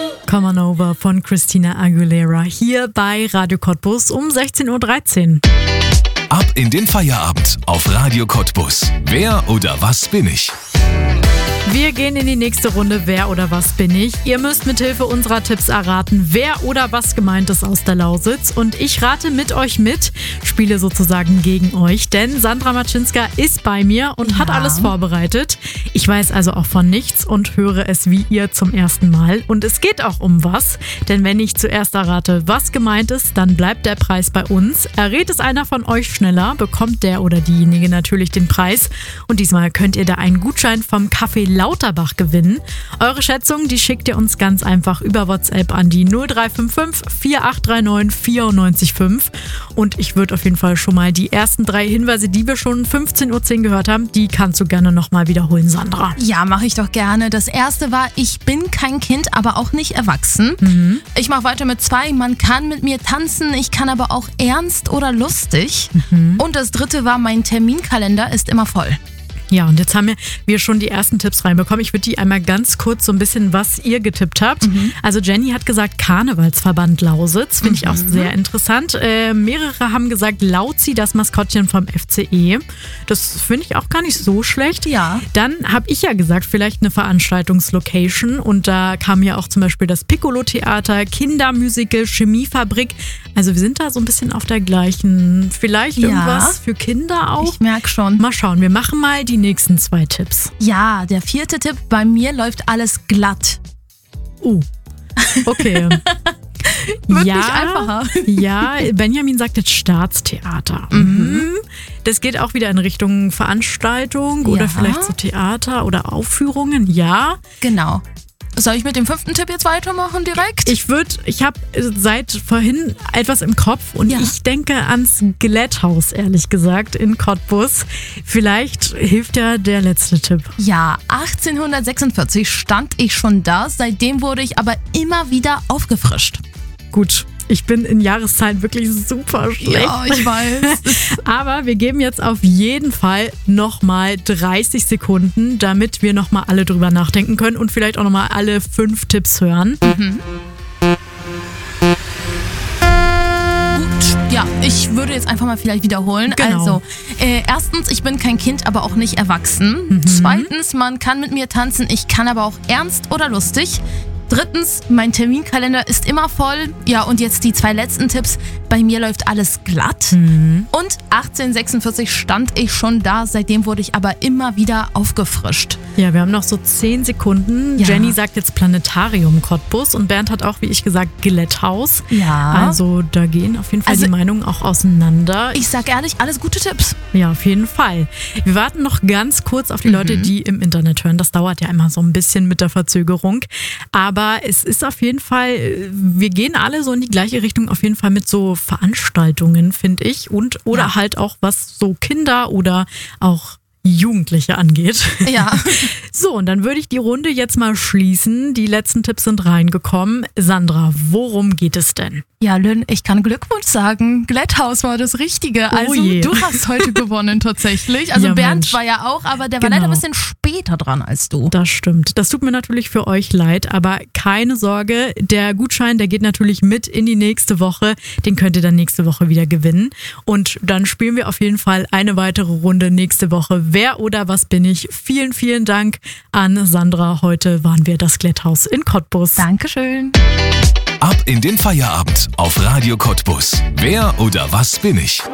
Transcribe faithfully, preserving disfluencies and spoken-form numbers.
Come on over von Christina Aguilera hier bei Radio Cottbus um sechzehn Uhr dreizehn. Ab in den Feierabend auf Radio Cottbus. Wer oder was bin ich? Wir gehen in die nächste Runde. Wer oder was bin ich? Ihr müsst mithilfe unserer Tipps erraten, wer oder was gemeint ist aus der Lausitz. Und ich rate mit euch mit, spiele sozusagen gegen euch, denn Sandra Matschinska ist bei mir und ja. hat alles vorbereitet. Ich weiß also auch von nichts und höre es wie ihr zum ersten Mal. Und es geht auch um was, denn wenn ich zuerst errate, was gemeint ist, dann bleibt der Preis bei uns. Errät es einer von euch schneller, bekommt der oder diejenige natürlich den Preis. Und diesmal könnt ihr da einen Gutschein vom Café Lauterbach gewinnen. Eure Schätzung, die schickt ihr uns ganz einfach über WhatsApp an die null drei fünf fünf, vier acht drei neun, vier neun fünf. Und ich würde auf jeden Fall schon mal die ersten drei Hinweise, die wir schon fünfzehn Uhr zehn gehört haben, die kannst du gerne nochmal wiederholen, Sandra. Ja, mache ich doch gerne. Das erste war, ich bin kein Kind, aber auch nicht erwachsen. Mhm. Ich mache weiter mit zwei, man kann mit mir tanzen, ich kann aber auch ernst oder lustig. Mhm. Und das dritte war, mein Terminkalender ist immer voll. Ja, und jetzt haben wir, wir schon die ersten Tipps reinbekommen. Ich würde die einmal ganz kurz so ein bisschen, was ihr getippt habt. Mhm. Also Jenny hat gesagt Karnevalsverband Lausitz. Finde ich auch sehr interessant. Äh, mehrere haben gesagt Lauzi, das Maskottchen vom F C E. Das finde ich auch gar nicht so schlecht. Ja. Dann habe ich ja gesagt, vielleicht eine Veranstaltungslocation. Und da kam ja auch zum Beispiel das Piccolo-Theater, Kindermusical, Chemiefabrik. Also wir sind da so ein bisschen auf der gleichen, vielleicht ja. irgendwas für Kinder auch. Ich merke schon. Mal schauen, wir machen mal die nächsten zwei Tipps. Ja, der vierte Tipp, bei mir läuft alles glatt. Uh, okay. Wird ja, nicht einfacher. Ja, Benjamin sagt jetzt Staatstheater. Mhm. Das geht auch wieder in Richtung Veranstaltung oder ja. vielleicht so Theater oder Aufführungen, ja. Genau. Soll ich mit dem fünften Tipp jetzt weitermachen direkt? Ich würde, ich habe seit vorhin etwas im Kopf und ja. ich denke ans Glätthaus, ehrlich gesagt, in Cottbus. Vielleicht hilft ja der letzte Tipp. Ja, achtzehnhundertsechsundvierzig stand ich schon da, seitdem wurde ich aber immer wieder aufgefrischt. Gut. Ich bin in Jahreszahlen wirklich super schlecht. Ja, ich weiß. Aber wir geben jetzt auf jeden Fall nochmal dreißig Sekunden, damit wir nochmal alle drüber nachdenken können und vielleicht auch nochmal alle fünf Tipps hören. Mhm. Gut, ja, ich würde jetzt einfach mal vielleicht wiederholen. Genau. Also, äh, erstens, ich bin kein Kind, aber auch nicht erwachsen. Mhm. Zweitens, man kann mit mir tanzen, ich kann aber auch ernst oder lustig. Drittens, mein Terminkalender ist immer voll. Ja, und jetzt die zwei letzten Tipps. Bei mir läuft alles glatt. Mhm. Und achtzehnhundertsechsundvierzig stand ich schon da. Seitdem wurde ich aber immer wieder aufgefrischt. Ja, wir haben noch so zehn Sekunden. Ja. Jenny sagt jetzt Planetarium Cottbus und Bernd hat auch, wie ich gesagt, Glätthaus. Ja. Also da gehen auf jeden Fall also, die Meinungen auch auseinander. Ich sag ehrlich, alles gute Tipps. Ja, auf jeden Fall. Wir warten noch ganz kurz auf die Leute, mhm. die im Internet hören. Das dauert ja immer so ein bisschen mit der Verzögerung. Aber Aber es ist auf jeden Fall, wir gehen alle so in die gleiche Richtung, auf jeden Fall mit so Veranstaltungen, finde ich. Und oder ja. halt auch, was so Kinder oder auch Jugendliche angeht. Ja. So, und dann würde ich die Runde jetzt mal schließen. Die letzten Tipps sind reingekommen. Sandra, worum geht es denn? Ja, Lynn, ich kann Glückwunsch sagen. Glätthaus war das Richtige. Also oh du hast heute gewonnen tatsächlich. Also ja, Bernd Mensch. war ja auch, aber der genau. war leider ein bisschen später dran als du. Das stimmt. Das tut mir natürlich für euch leid, aber keine Sorge. Der Gutschein, der geht natürlich mit in die nächste Woche. Den könnt ihr dann nächste Woche wieder gewinnen. Und dann spielen wir auf jeden Fall eine weitere Runde nächste Woche. Wer oder was bin ich? Vielen, vielen Dank an Sandra. Heute waren wir das Glätthaus in Cottbus. Dankeschön. Ab in den Feierabend auf Radio Cottbus. Wer oder was bin ich?